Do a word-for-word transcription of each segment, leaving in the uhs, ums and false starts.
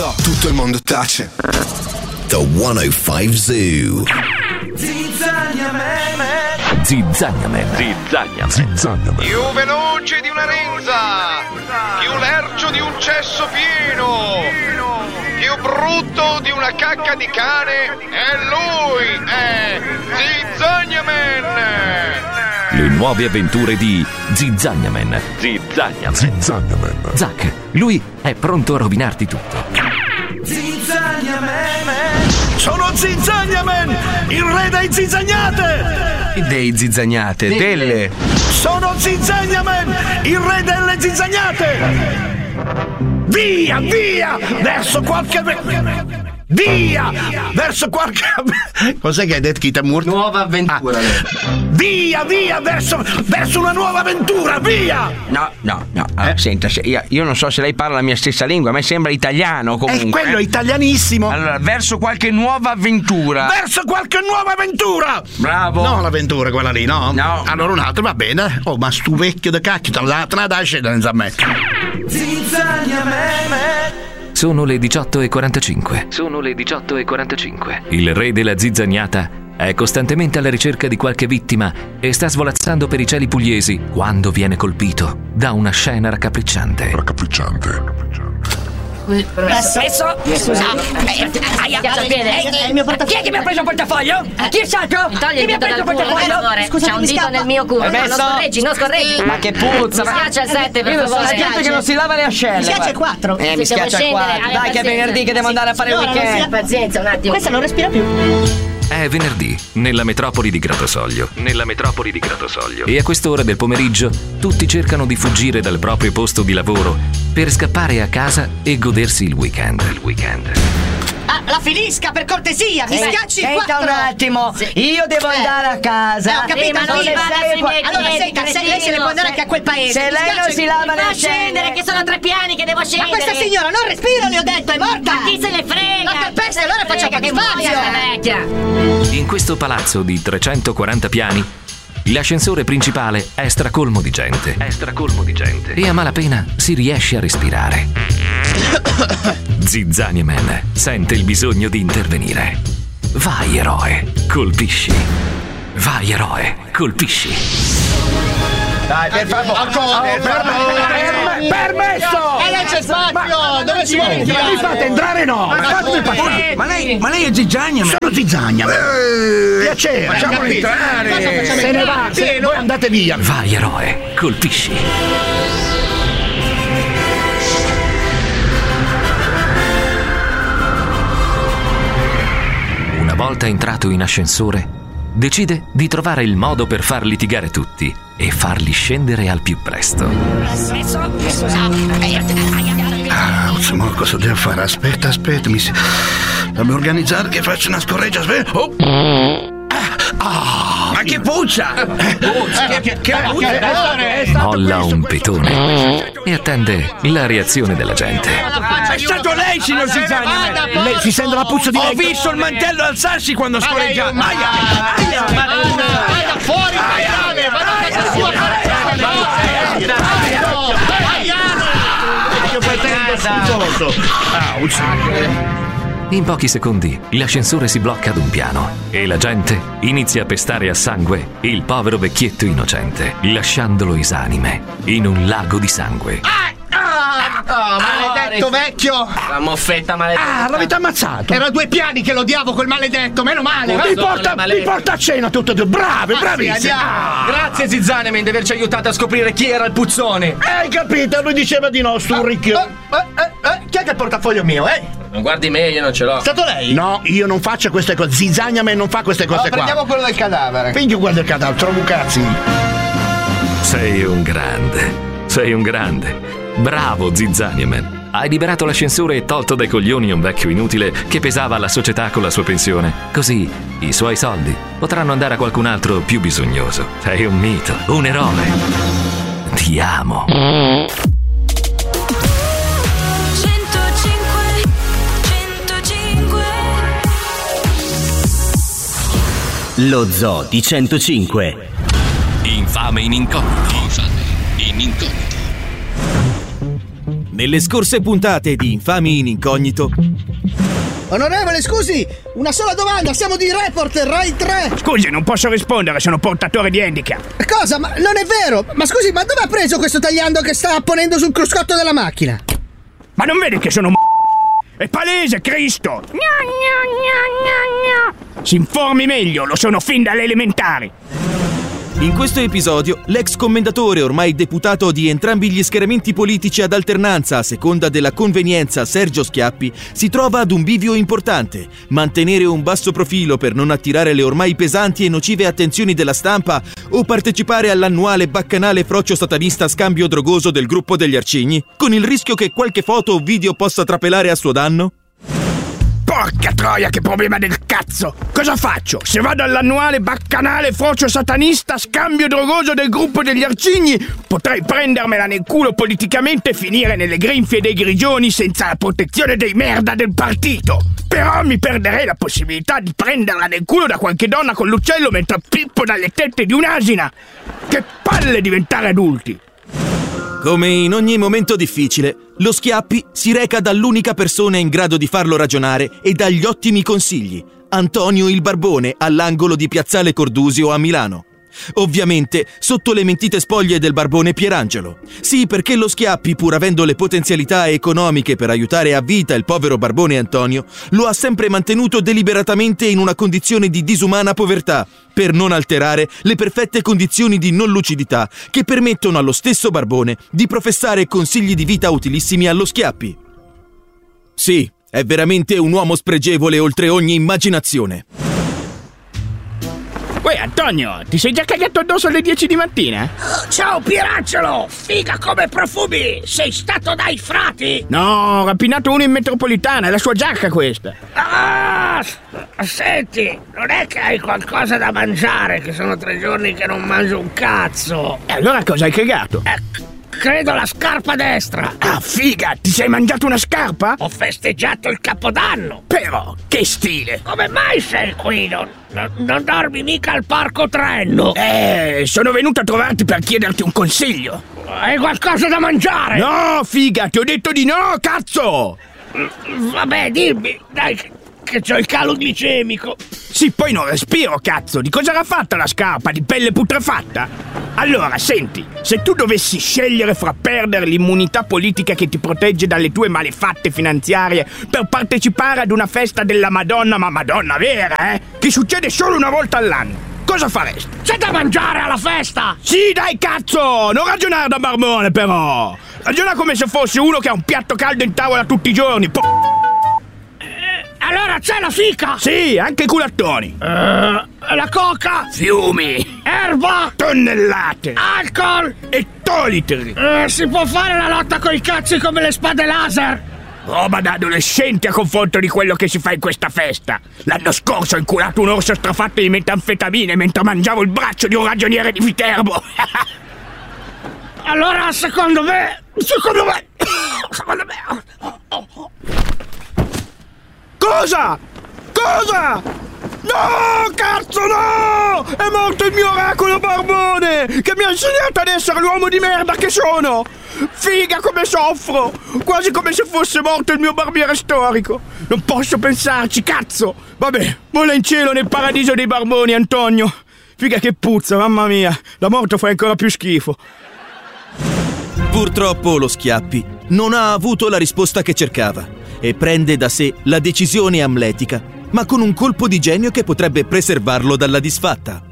Tutto il mondo tace. The centocinque Zoo. Zizzagnaman. Zizzagnaman. Zizzagnaman. Zizzagnaman. Più veloce di una renza, più lercio di un cesso pieno, più brutto di una cacca di cane, è lui, è Zizzagnaman. Le nuove avventure di Zizzagnaman. Zizzagnaman. Zizzagnaman. Zack, lui è pronto a rovinarti tutto. Zizzagnaman. Sono Zizzagnaman, il re dei zizzagnate. Dei zizzagnate, De- delle. Sono Zizzagnaman, il re delle zizzagnate. Via, via, verso qualche... Via! Verso qualche... Cos'è che hai detto, Kitamur? Nuova avventura. Ah. Via, via, verso, verso una nuova avventura, via! No, no, no. Ah, eh? Senta, se, io, io non so se lei parla la mia stessa lingua, a me sembra italiano comunque. È quello, è italianissimo. Allora, verso qualche nuova avventura. Verso qualche nuova avventura! Bravo! No, l'avventura quella lì, no? No. Allora un altro, va bene. Oh, ma stu vecchio da cacchio, te la dai scendere in me. Sono le diciotto e quarantacinque. Sono le diciotto e quarantacinque. Il re della zizzagnata è costantemente alla ricerca di qualche vittima e sta svolazzando per i cieli pugliesi quando viene colpito da una scena raccapricciante. Raccapricciante. Permesso? Scusa. Aia, è il mio portafoglio. Chi è che mi ha preso il portafoglio? Chi è stato? Chi mi ha preso il portafoglio? Scusa, c'è un dito nel mio culo. Non scorreggi, non scorreggi. Ma che puzza. Mi schiaccia il sette, per favore. Mi schiaccia che non si lava le ascelle. Mi schiaccia il quattro. Eh, mi schiaccia il quattro. Dai che è venerdì che devo andare a fare il weekend. Pazienza, un attimo. Questa non respira più. È venerdì, nella metropoli di Gratosoglio. Nella metropoli di Gratosoglio. E a quest'ora del pomeriggio tutti cercano di fuggire dal proprio posto di lavoro per scappare a casa e godersi il weekend. Il weekend. Ah, la finisca per cortesia, mi schiacci il quattro. Senta un attimo, sì. Io devo eh. andare a casa. Eh, ho capito, ma non sì, mi vada sui miei allora piedi, senta, se lei se ne può andare anche a quel paese. Se lei non si lava le ascelle. scendere, che sono tre piani che devo scendere. Ma questa signora non respira, le ho detto, è morta. Ma chi se ne frega? La calpesta, allora faccia un po' di spazio. Vecchia. In questo palazzo di trecentoquaranta piani, l'ascensore principale è stracolmo di gente. È stracolmo di gente. E a malapena si riesce a respirare. Zizzagnaman sente il bisogno di intervenire. Vai, eroe, colpisci. Vai, eroe, colpisci. Dai, per favore. Ancora, per favore. Permesso! E lei c'è spazio! Dove si vuole entrare? Mi fate entrare, no! Fatemi passare! Ma lei, ma lei è Zizzagnaman? Sono Zizzagnaman! Piacere! Facciamolo entrare! Se ne va! Se voi andate via! Vai, eroe, colpisci. Una volta entrato in ascensore, decide di trovare il modo per far litigare tutti e farli scendere al più presto. Ah, insomma, cosa devo fare? Aspetta, aspetta, mi si... Devo organizzare che faccio una scorreggia, aspetta. Oh. Ah, ma che puzza! Puzza! Che, che, che puzza! Molla un petone e attende la reazione della gente. È stato lei, signor Zizzagnaman! Lei si sente la puzza di Ho lei? visto il mantello alzarsi quando scorreggia! Aia! Aia! Aia, fuori! Aia! Vada a casa sua! Aia! In pochi secondi l'ascensore si blocca ad un piano e la gente inizia a pestare a sangue il povero vecchietto innocente, lasciandolo esanime in un lago di sangue. Oh, maledetto vecchio! La moffetta maledetta. Ah, l'avete ammazzato! Era due piani che l'odiavo quel maledetto, meno male! Mi porta, mi porta a cena tutte e due, brave, bravissime! Ah. Grazie Zizzagnaman di averci aiutato a scoprire chi era il puzzone. Hai capito? Lui diceva di no, stu ricchio! Eh, eh, eh, chi è che ha il portafoglio mio, eh? Non guardi me, io non ce l'ho. È stato lei? No, io non faccio queste cose. Zizzagnaman non fa queste cose no, qua. Prendiamo quello del cadavere. Finché guarda il cadavere, trovo cazzi. Sei un grande, sei un grande. Bravo Zizzagnaman. Hai liberato l'ascensore e tolto dai coglioni un vecchio inutile che pesava alla società con la sua pensione. Così i suoi soldi potranno andare a qualcun altro più bisognoso. Sei un mito, un eroe. Ti amo. Lo Zoo di centocinque. Infame in incognito. Infame in incognito. Nelle scorse puntate di Infami in Incognito. Onorevole, scusi, una sola domanda, siamo di Report Rai tre. Scusi, non posso rispondere, sono portatore di handicap. Cosa? Ma non è vero! Ma scusi, ma dove ha preso questo tagliando che sta apponendo sul cruscotto della macchina? Ma non vedi che sono m***o? È palese, Cristo! Si informi meglio, lo sono fin dalle elementari. In questo episodio, l'ex commendatore ormai deputato di entrambi gli schieramenti politici ad alternanza a seconda della convenienza Sergio Schiappi si trova ad un bivio importante: mantenere un basso profilo per non attirare le ormai pesanti e nocive attenzioni della stampa o partecipare all'annuale baccanale frocio satanista scambio drogoso del gruppo degli Arcigni, con il rischio che qualche foto o video possa trapelare a suo danno? Porca troia, che problema del cazzo! Cosa faccio? Se vado all'annuale baccanale frocio satanista scambio drogoso del gruppo degli Arcigni, potrei prendermela nel culo politicamente e finire nelle grinfie dei grigioni senza la protezione dei merda del partito. Però mi perderei la possibilità di prenderla nel culo da qualche donna con l'uccello mentre pippo dalle tette di un'asina. Che palle diventare adulti! Come in ogni momento difficile, lo Schiappi si reca dall'unica persona in grado di farlo ragionare e dagli ottimi consigli: Antonio il Barbone, all'angolo di Piazzale Cordusio a Milano. Ovviamente sotto le mentite spoglie del Barbone Pierangelo. Sì, perché lo Schiappi, pur avendo le potenzialità economiche per aiutare a vita il povero Barbone Antonio, lo ha sempre mantenuto deliberatamente in una condizione di disumana povertà, per non alterare le perfette condizioni di non lucidità che permettono allo stesso Barbone di professare consigli di vita utilissimi allo Schiappi. Sì, è veramente un uomo spregevole oltre ogni immaginazione. Uè, Antonio, ti sei già cagato addosso alle dieci di mattina? Oh, ciao Pierangelo, figa come profumi, sei stato dai frati? No, ho rapinato uno in metropolitana, è la sua giacca questa. Ah, senti, non è che hai qualcosa da mangiare, che sono tre giorni che non mangio un cazzo. E allora cosa hai cagato? Eh, credo la scarpa destra. Ah, figa, ti sei mangiato una scarpa? Ho festeggiato il Capodanno. Però, che stile! Come mai sei qui? Non, non, non dormi mica al parco Trenno? Eh, sono venuto a trovarti per chiederti un consiglio. Hai qualcosa da mangiare? No, figa, ti ho detto di no, cazzo! Vabbè, dimmi, dai, che, che c'ho il calo glicemico. Sì, poi non respiro, cazzo! Di cosa era fatta la scarpa? Di pelle putrefatta? Allora, senti, se tu dovessi scegliere fra perdere l'immunità politica che ti protegge dalle tue malefatte finanziarie per partecipare ad una festa della Madonna, ma Madonna vera, eh? Che succede solo una volta all'anno, cosa faresti? C'è da mangiare alla festa! Sì, dai, cazzo! Non ragionare da barbone, però! Ragiona come se fosse uno che ha un piatto caldo in tavola tutti i giorni, po'. Allora c'è la fica! Sì, anche i culattoni. Uh, la coca! Fiumi! Erba! Tonnellate! Alcol! Ettolitri! Uh, si può fare la lotta coi cazzi come le spade laser? Roba da adolescenti a confronto di quello che si fa in questa festa. L'anno scorso ho inculato un orso strafatto di metanfetamine mentre mangiavo il braccio di un ragioniere di Viterbo. Allora, secondo me... Secondo me... Secondo me... Oh, oh, oh. Cosa? Cosa? No, cazzo, no! È morto il mio oracolo Barbone, che mi ha insegnato ad essere l'uomo di merda che sono! Figa come soffro! Quasi come se fosse morto il mio barbiere storico! Non posso pensarci, cazzo! Vabbè, vola in cielo nel paradiso dei Barboni, Antonio! Figa che puzza, mamma mia! Da morto fa ancora più schifo! Purtroppo lo Schiappi non ha avuto la risposta che cercava e prende da sé la decisione amletica, ma con un colpo di genio che potrebbe preservarlo dalla disfatta.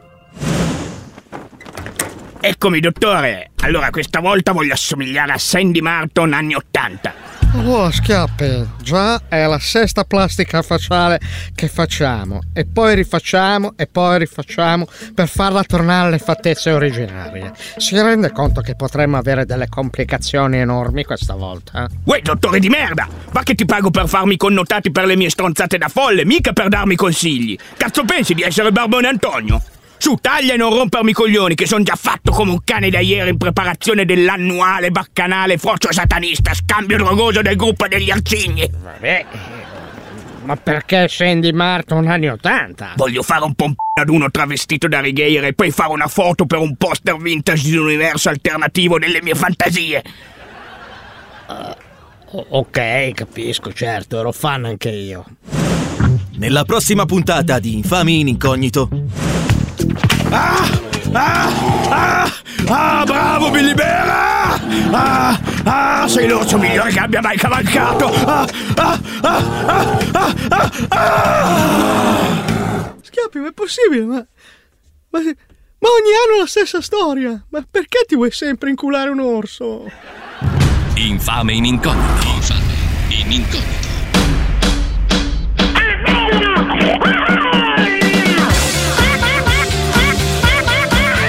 Eccomi, dottore. Allora, questa volta voglio assomigliare a Sandy Martin anni ottanta. Oh, Schiappi, già è la sesta plastica facciale che facciamo, e poi rifacciamo e poi rifacciamo per farla tornare alle fattezze originarie. Si rende conto che potremmo avere delle complicazioni enormi questa volta? Uè, dottore di merda! Va che ti pago per farmi connotati per le mie stronzate da folle, mica per darmi consigli! Cazzo pensi di essere Barbone Antonio? Su, taglia e non rompermi i coglioni, che son già fatto come un cane da ieri in preparazione dell'annuale baccanale frocio satanista scambio drogoso del gruppo degli Arcigni. Vabbè, ma perché Sandy Martin anni ottanta? Voglio fare un pompino ad uno travestito da righiera e poi fare una foto per un poster vintage di un universo alternativo delle mie fantasie. Uh, ok, capisco, certo, ero fan anche io. Nella prossima puntata di Infami in Incognito. Ah! Ah! Ah! Ah! Bravo Billy Bear! Ah! Ah! Sei l'orso migliore che abbia mai cavalcato! Ah! Ah! Ah! Ah! Ah! Ah! Ah! Schiappi, ma è possibile? Ma, ma, ma ogni anno la stessa storia! Ma perché ti vuoi sempre inculare un orso? Infame in Incognito. Infame in Incognito. Ah, bello! Ah!